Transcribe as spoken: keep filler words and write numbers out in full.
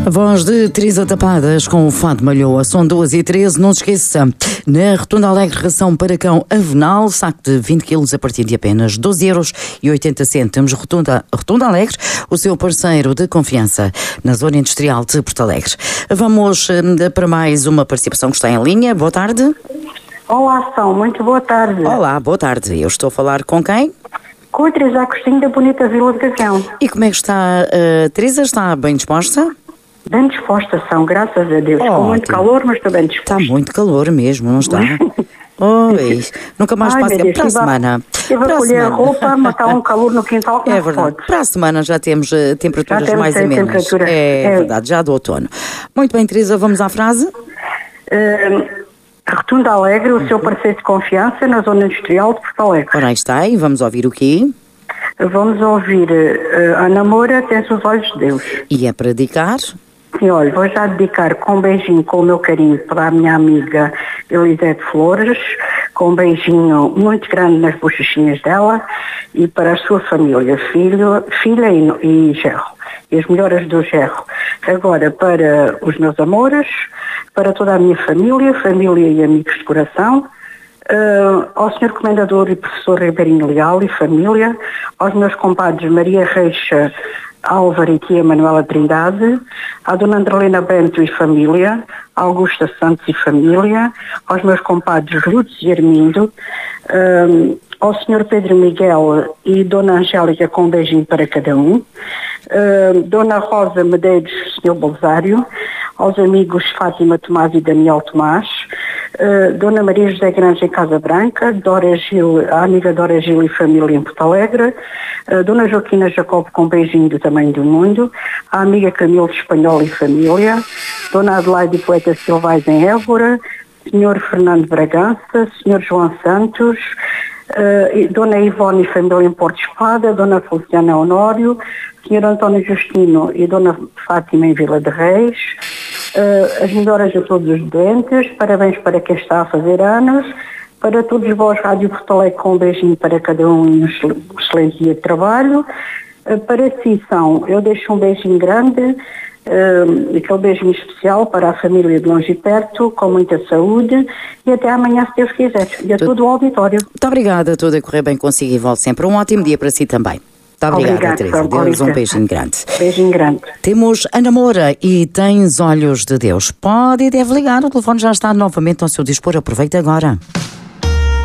A voz de Teresa Tapadas com o Fado Malhoa. São duas e treze, não se esqueça. Na Rotunda Alegre, ração para cão Avenal, saco de vinte quilos a partir de apenas doze euros e oitenta cêntimos. Rotunda, Rotunda Alegre, o seu parceiro de confiança na zona industrial de Porto Alegre. Vamos para mais uma participação que está em linha. Boa tarde. Olá, São. Muito boa tarde. Olá, boa tarde. Eu estou a falar com quem? Com a Teresa Agostinho da bonita Vila de Gazão. E como é que está a Teresa? Está bem disposta? Bem disposta, São, graças a Deus. Oh, com muito tem... calor, mas estou bem disposta. Está muito calor mesmo, não está? Oi, nunca mais Ai, passa Deus, para a estive semana. Estive para a colher a roupa, matar um calor no quintal que é não verdade. se pode. Para a semana já temos uh, temperaturas já temos mais amenas. É, é verdade, já do outono. Muito bem, Teresa, vamos à frase? Uh, Rotunda Alegre, o seu parceiro de confiança na zona industrial de Porto Alegre. Ora, aí está, e vamos ouvir o quê? Vamos ouvir uh, a namora Tens os Olhos de Deus. E é para dedicar? Sim, olha, vou já dedicar com um beijinho, com o meu carinho para a minha amiga Elisete Flores, com um beijinho muito grande nas bochechinhas dela e para a sua família, filho, filha e, e gerro, e as melhoras do gerro. Agora, para os meus amores, para toda a minha família, família e amigos de coração, Uh, ao senhor Comendador e Professor Ribeirinho Leal e família, aos meus compadres Maria Reixa, Álvaro e Tia Manuela Trindade, à Dona Andrelena Bento e família, à Augusta Santos e família, aos meus compadres Lourdes e Armindo, uh, ao senhor Pedro Miguel e Dona Angélica com um beijinho para cada um, uh, Dona Rosa Medeiros e senhor Bolsário, aos amigos Fátima Tomás e Daniel Tomás, Uh, Dona Maria José Granja em Casa Branca, Dora Gil, a amiga Dora Gil e família em Porto Alegre, uh, Dona Joaquina Jacob com um beijinho do tamanho do mundo, a amiga Camilo Espanhol e família, Dona Adelaide e Poeta Silvais em Évora, Senhor Fernando Bragança, Senhor João Santos, uh, Dona Ivone e família em Porto Espada, Dona Feliciana Honório, Senhor António Justino e Dona Fátima em Vila de Reis, Uh, as melhoras a todos os doentes, parabéns para quem está a fazer anos, para todos vós, Rádio Porto Alegre, com um beijinho para cada um e um excelente dia de trabalho. Uh, para si, São, eu deixo um beijinho grande, uh, aquele beijinho especial para a família de longe e perto, com muita saúde, e até amanhã, se Deus quiser, e a Tu... todo o auditório. Muito obrigada, tudo a correr bem consigo e volte sempre. Um ótimo dia para si também. Muito obrigada, Teresa. Deus um beijinho grande. Beijinho grande. Temos a namora e Tens Olhos de Deus. Pode e deve ligar, o telefone já está novamente ao seu dispor. Aproveite agora.